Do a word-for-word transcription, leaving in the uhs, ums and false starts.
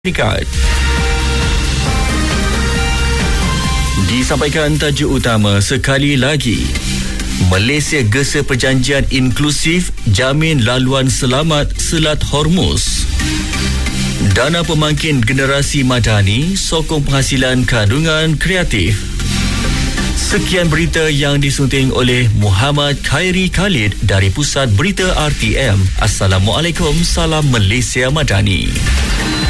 Syarikat. Disampaikan tajuk utama sekali lagi. Malaysia gesa perjanjian inklusif jamin laluan selamat Selat Hormuz. Dana pemangkin generasi madani sokong penghasilan kandungan kreatif. Sekian berita yang disunting oleh Muhammad Khairi Khalid dari Pusat Berita R T M. Assalamualaikum, salam Malaysia Madani.